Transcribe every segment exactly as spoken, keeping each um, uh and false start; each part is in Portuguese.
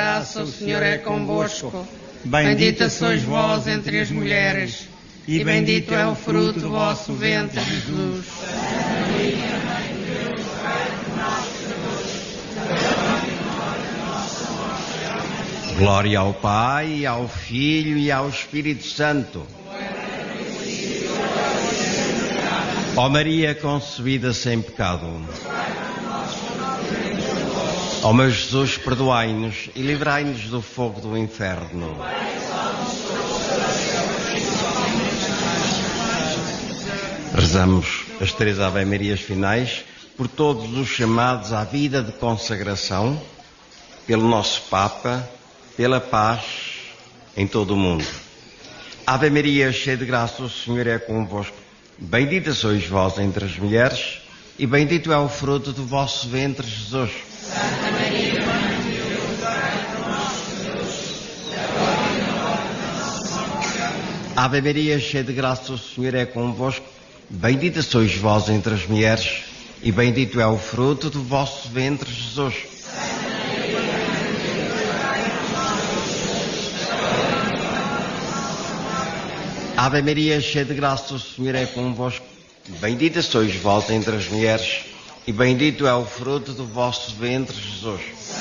graça, o Senhor é convosco. Bendita sois vós entre as mulheres, e bendito é o fruto do vosso ventre, Jesus. Glória ao Pai, ao Filho e ao Espírito Santo. Ó Maria concebida sem pecado. Ó meu Jesus, perdoai-nos e livrai-nos do fogo do inferno. Rezamos as três Ave-Marias finais por todos os chamados à vida de consagração, pelo nosso Papa, pela paz em todo o mundo. Ave Maria, cheia de graça, o Senhor é convosco. Bendita sois vós entre as mulheres, e bendito é o fruto do vosso ventre, Jesus. Santa Maria, Mãe de Deus, rogai por nós, Jesus. Ave Maria, cheia de graça, o Senhor é convosco. Bendita sois vós entre as mulheres, e bendito é o fruto do vosso ventre, Jesus. Ave Maria, cheia de graça, o Senhor é convosco. Bendita sois vós entre as mulheres, e bendito é o fruto do vosso ventre, Jesus.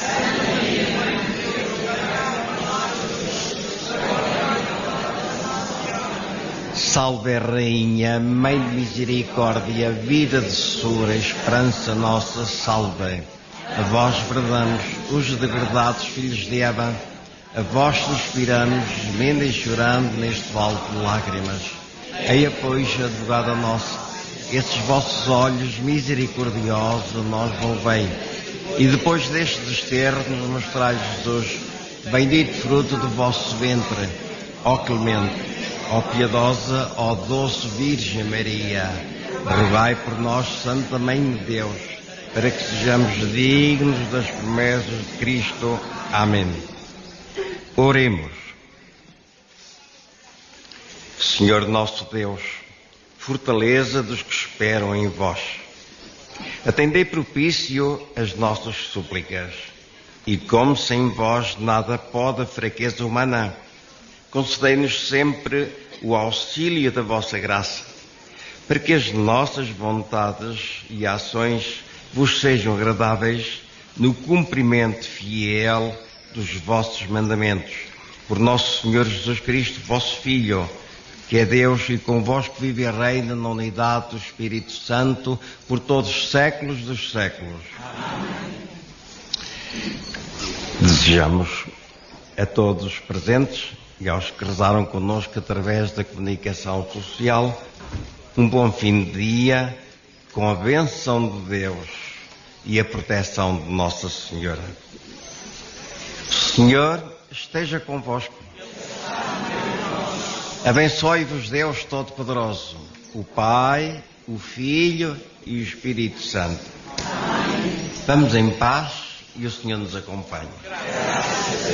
Salve, Rainha, Mãe de Misericórdia, vida, doçura, esperança nossa, salve. A vós bradamos, os degradados filhos de Eva, a vós suspiramos, gemendo e chorando neste vale de lágrimas. Eia, pois, advogada nossa, esses vossos olhos misericordiosos a nós volvei, e depois deste desterro nos mostrai Jesus, bendito fruto do vosso ventre. Ó clemente, ó piedosa, ó doce Virgem Maria, rogai por nós, Santa Mãe de Deus, para que sejamos dignos das promessas de Cristo. Amém. Oremos. Senhor nosso Deus, fortaleza dos que esperam em vós, atendei propício as nossas súplicas, e como sem vós nada pode a fraqueza humana, concedei-nos sempre o auxílio da vossa graça, para que as nossas vontades e ações vos sejam agradáveis no cumprimento fiel dos vossos mandamentos. Por nosso Senhor Jesus Cristo, vosso Filho, que é Deus e convosco vive e reina na unidade do Espírito Santo por todos os séculos dos séculos. Amém. Desejamos a todos os presentes e aos que rezaram connosco através da comunicação social um bom fim de dia, com a bênção de Deus e a proteção de Nossa Senhora. O Senhor esteja convosco. Abençoe-vos Deus Todo-Poderoso, o Pai, o Filho e o Espírito Santo. Vamos em paz e o Senhor nos acompanhe.